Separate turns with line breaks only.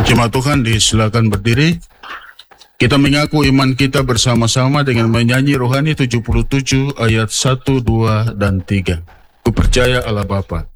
Jemaat Tuhan, disilakan berdiri. Kita mengaku iman kita bersama-sama dengan menyanyi rohani 77 ayat 1, 2, dan 3. Ku percaya Allah Bapa,